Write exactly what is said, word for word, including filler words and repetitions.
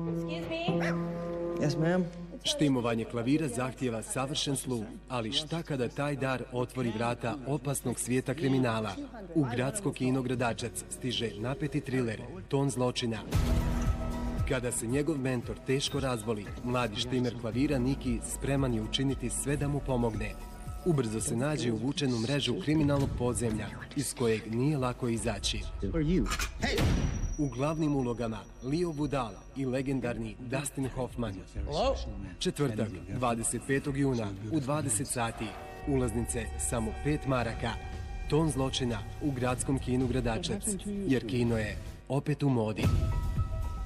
Yes, ma'am. Štimovanje klavira zahtijeva savršen sluh, ali šta kada taj dar otvori vrata opasnog svijeta kriminala? U gradsko kino Gradačac stiže napeti triler Ton zločina. Kada se njegov mentor teško razboli, mladi štimer klavira Niki spreman je učiniti sve da mu pomogne. Ubrzo se nađe uvučen u mrežu kriminalnog podzemlja, iz kojeg nije lako izaći. U glavnim ulogama Leo Budal i legendarni Dustin Hoffman. Četvrtak, dvadeset petog juna u dvadeset sati. Ulaznice samo pet maraka. Ton zločina u gradskom kinu Gradačac, jer kino je opet u modi.